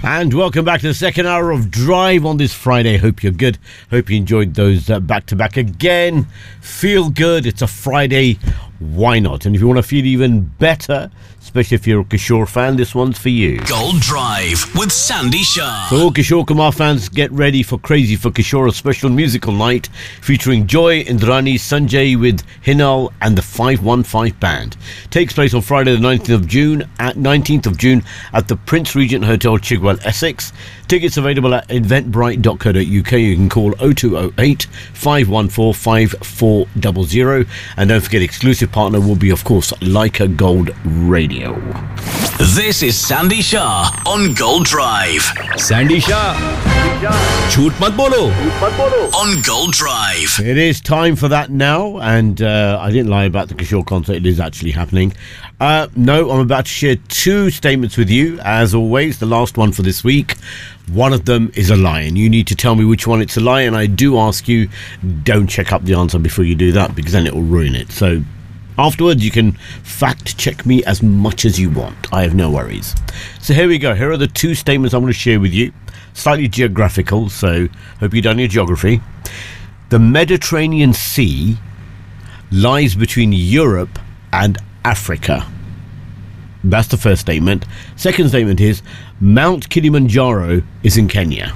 And welcome back to the second hour of Drive on this Friday. Hope you're good. Hope you enjoyed those back-to-back again. Feel good. It's a Friday. Why not? And if you want to feel even better, especially if you're a Kishore fan, this one's for you. Gold Drive with Sandy Shah. So all Kishore Kumar fans, get ready for Crazy for Kishore, a special musical night featuring Joy, Indrani, Sanjay with Hinal and the 515 Band. Takes place on Friday the 19th of June at the Prince Regent Hotel, Chigwell, Essex. Tickets available at eventbrite.co.uk. You can call 0208 514 5400. And don't forget, exclusive partner will be, of course, Leica Gold Radio. This is Sandy Shah on Gold Drive. Sandy Shah. Chhoot mat bolo. On Gold Drive. It is time for that now, and I didn't lie about the Kishore concert. It is actually happening. No, I'm about to share two statements with you. As always, the last one for this week. One of them is a lie, and you need to tell me which one it's a lie. And I do ask you, don't check up the answer before you do that, because then it will ruin it. So afterwards, you can fact check me as much as you want. I have no worries. So here we go. Here are the two statements I'm going to share with you. Slightly geographical, so hope you've done your geography. The Mediterranean Sea lies between Europe and Africa. That's the first statement. Second statement is Mount Kilimanjaro is in Kenya.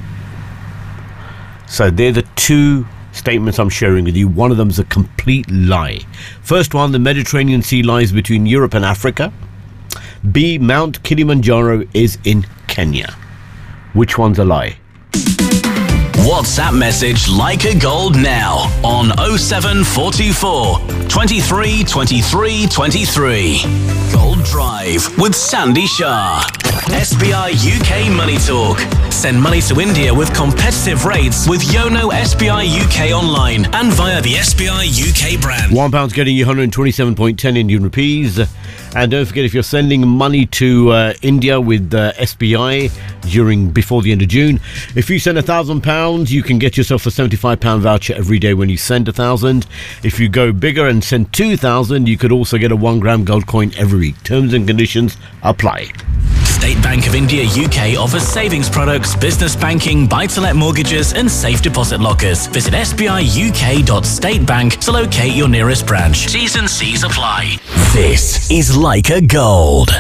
So they're the two statements I'm sharing with you. One of them is a complete lie. First one, the Mediterranean Sea lies between Europe and Africa. B, Mount Kilimanjaro is in Kenya. Which one's a lie? WhatsApp message Leica Gold now on 07424 23 23 23. Gold Drive with Sandy Shah. SBI UK Money Talk. Send money to India with competitive rates with Yono SBI UK online and via the SBI UK brand. £1 getting you 127.10 Indian rupees. And don't forget, if you're sending money to India with SBI before the end of June, if you send £1,000, you can get yourself a £75 voucher every day when you send £1,000. If you go bigger and send £2,000, you could also get a 1 gram gold coin every week. Terms and conditions apply. State Bank of India UK offers savings products, business banking, buy-to-let mortgages and safe deposit lockers. Visit sbiuk.statebank to locate your nearest branch. T's and C's apply. This is Leica Gold.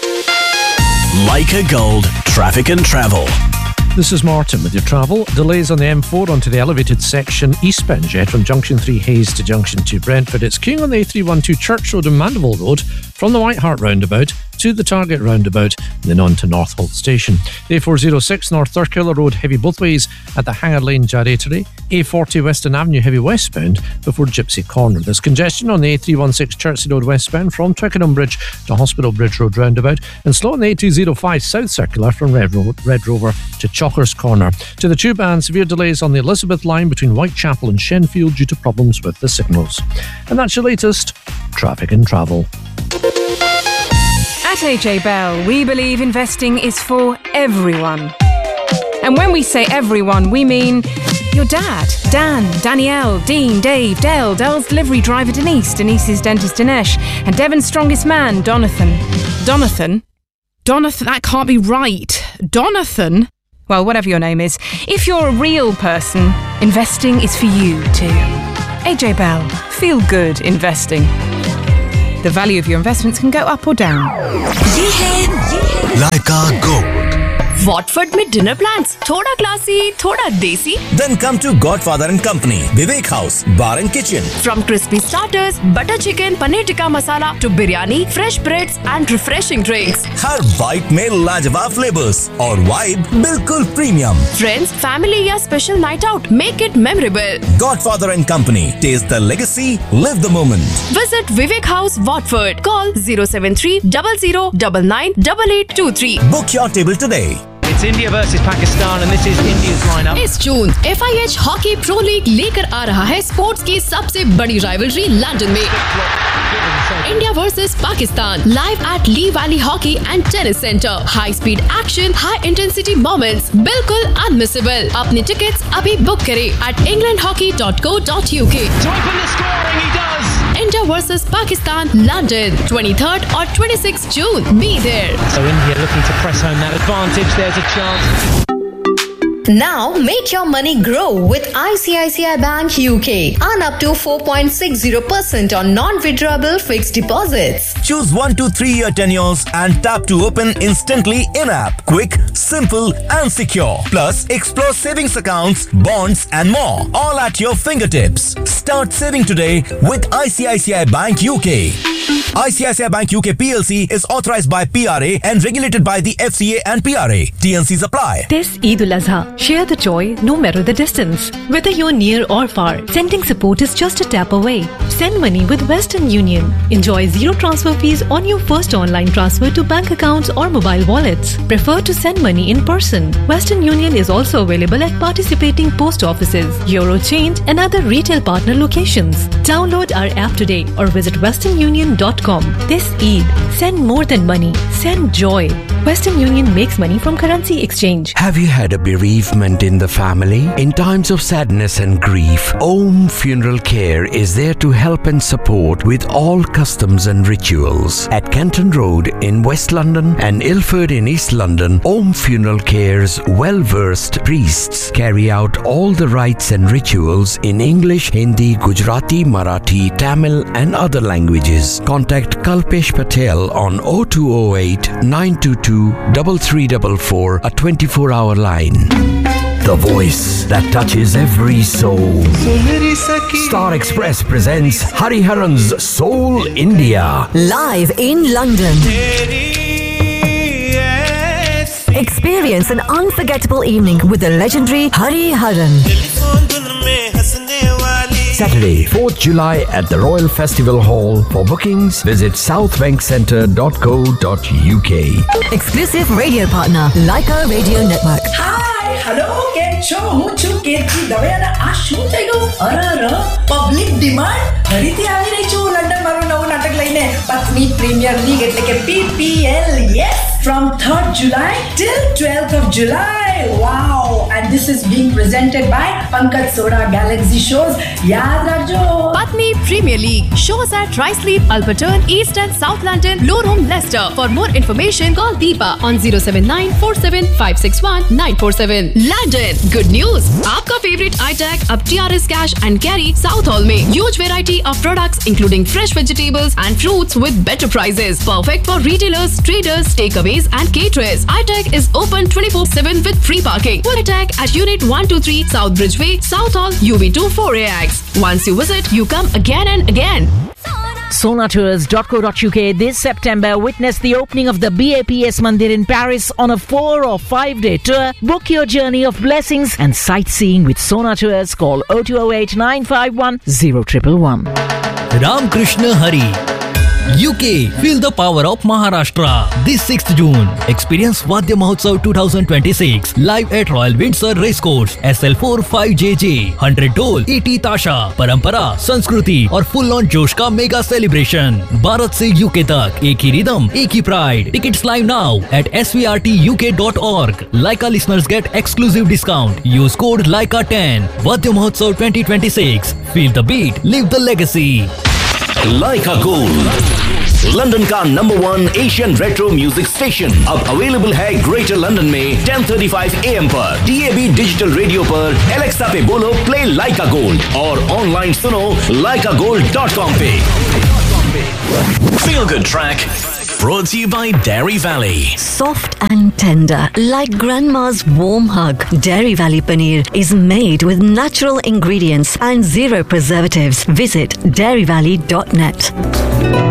Leica Gold, traffic and travel. This is Martin with your travel. Delays on the M4 onto the elevated section eastbound jet from Junction 3 Hayes to Junction 2 Brentford. It's queuing on the A312 Church Road and Mandeville Road from the White Hart roundabout to the Target roundabout and then on to Northolt Station. The A406 North Thurkilla Road heavy both ways at the Hanger Lane Jarrettery. A40 Western Avenue heavy westbound before Gypsy Corner. There's congestion on the A316 Chertsey Road westbound from Twickenham Bridge to Hospital Bridge Road roundabout and slow on the A205 South Circular from Red Rover to Chalkers Corner. To the tube and severe delays on the Elizabeth line between Whitechapel and Shenfield due to problems with the signals. And that's your latest traffic and travel. At AJ Bell, we believe investing is for everyone. And when we say everyone, we mean your dad, Dan, Danielle, Dean, Dave, Dale, Dell's delivery driver Denise, Denise's dentist Dinesh, and Devon's strongest man, Donathan. Donathan, that can't be right. Donathan? Well, whatever your name is, if you're a real person, investing is for you too. AJ Bell, feel good investing. The value of your investments can go up or down. ये है Leica Gold. Watford में dinner plans, थोड़ा classy, थोड़ा desi. Then come to Godfather and Company, Vivek House, Bar and Kitchen. From crispy starters, butter chicken, paneer tikka masala to biryani, fresh breads and refreshing drinks. Her bite में लाजवाब flavors और vibe बिल्कुल premium. Friends, family या special night out, make it memorable. Godfather and Company, taste the legacy, live the moment. Visit Vivek House, Watford. Call 073 00 99 8823. Book your table today. It's India versus Pakistan and this is India's lineup. इस जून FIH hockey pro league लेकर आ रहा है sports की सबसे बड़ी rivalry London में. India versus Pakistan live at Lee Valley Hockey and Tennis Center. High speed action, high intensity moments, बिल्कुल unmissable. अपने tickets अभी बुक करें at englandhockey.co.uk. To open the scoring, he does. India versus Pakistan, London, 23rd or 26th June. Be there. So India looking to press home that advantage. There's a chance. Now make your money grow with ICICI Bank UK. Earn up to 4.60% on non-withdrawable fixed deposits. Choose 1 to 3 year tenures and tap to open instantly in-app. Quick, simple and secure. Plus, explore savings accounts, bonds and more. All at your fingertips. Start saving today with ICICI Bank UK. ICICI Bank UK PLC is authorized by PRA and regulated by the FCA and PRA. TNCs apply. This Eid al-Azha, share the joy no matter the distance. Whether you're near or far, sending support is just a tap away. Send money with Western Union. Enjoy zero transfer fees on your first online transfer to bank accounts or mobile wallets. Prefer to send money in person. Western Union is also available at participating post offices, Eurochange and other retail partner locations. Download our app today or visit westernunion.com. This Eid, send more than money. Send joy. Western Union makes money from currency exchange. Have you had a bereavement in the family? In times of sadness and grief, Om Funeral Care is there to help and support with all customs and rituals. At Kenton Road in West London and Ilford in East London, Om Funeral Care's well-versed priests carry out all the rites and rituals in English, Hindi, Gujarati, Marathi, Tamil and other languages. Contact Kalpesh Patel on 0208 922 3344, a 24-hour line. The voice that touches every soul. Star Express presents Hariharan's Soul India. Live in London. Experience an unforgettable evening with the legendary Hariharan. Saturday, 4th July at the Royal Festival Hall. For bookings, visit southbankcentre.co.uk. Exclusive radio partner, Leica Radio Network. Hi, hello, કેમ છો? હું છું કેતકી દવે અને આ શું થઈ ગયું? અરે પબ્લિક ડિમાન્ડ ફરીથી આવી રહી છું લંડન મારું નવું નાટક લઈને પત્ની પ્રીમિયર લીગ એટલે કે PPL. Yes, from 3rd July till 12th of July. Wow, and this is being presented by Pankaj Soda Galaxy Shows. याद रखो. Patni Premier League shows at Ruislip, Alberton, East and South London, Blue Room, Leicester. For more information, call Deepa on 07947561947. London, good news! आपका favorite iTag अब TRS Cash and Carry South Hall में huge variety of products including fresh vegetables and fruits with better prices. Perfect for retailers, traders, takeaways and caterers. iTag is open 24/7 with free parking. Full iTag at Unit 123 South Bridgeway, South Hall, UB2 4AX. Once you visit, you come again and again. Sonatours.co.uk this September witness the opening of the BAPS Mandir in Paris on a 4 or 5 day tour. Book your journey of blessings and sightseeing with Sonatours. Call 0208 951 0111. Ram Krishna Hari. UK, feel the power of Maharashtra. This 6th June, experience Vadya Mahotsav 2026 live at Royal Windsor Racecourse, SL4 5JJ, 100 Dole, 80 Tasha, Parampara, Sanskriti और full on जोश का mega celebration. Bharat से UK तक एक ही rhythm, एक ही pride. Tickets live now at svrtuk.org. Leica listeners get exclusive discount. Use code Leica10. Vadya Mahotsav 2026. Feel the beat, live the legacy. Leica Gold, London का #1 Asian retro music station अब available है greater London में 10:35 AM पर DAB digital radio पर Alexa पे बोलो play लाइका gold और online सुनो leicagold.com पे. Feel Good Track brought to you by Dairy Valley. Soft and tender, like grandma's warm hug. Dairy Valley Paneer is made with natural ingredients and zero preservatives. Visit dairyvalley.net.